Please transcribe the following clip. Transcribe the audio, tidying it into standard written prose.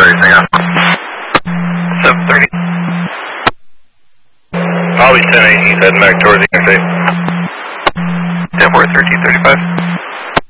anything else? 730. Probably 10-8, he's heading back towards the interstate. 10-4, 1335.